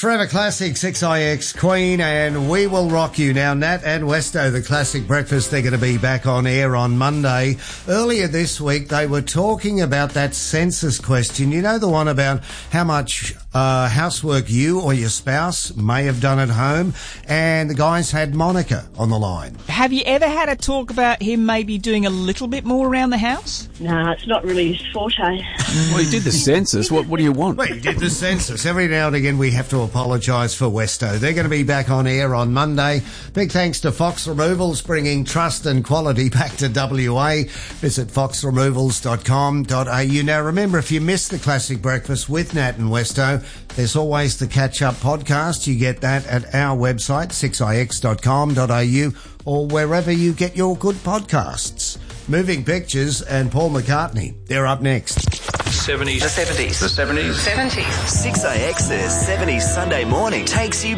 Forever Classic, 6IX, Queen, and We Will Rock You. Now, Nat and Westo, the Classic Breakfast, they're going to be back on air on Monday. Earlier this week, they were talking about that census question. You know, the one about how much housework you or your spouse may have done at home. And the guys had Monica on the line. Have you ever had a talk about him maybe doing a little bit more around the house? No, it's not really his forte. Well, he did the census. What do you want? Well, he did the census. Every now and again, we have to apologise for Westo. They're going to be back on air on Monday. Big thanks to Fox Removals, bringing trust and quality back to WA. Visit foxremovals.com.au. Now, remember, if you missed the Classic Breakfast with Nat and Westo, there's always the catch-up podcast. You get that at our website, 6ix.com.au, or wherever you get your good podcasts. Moving Pictures and Paul McCartney. They're up next. 70s. The 70s. The 70s. 6IX's 70s Sunday morning takes you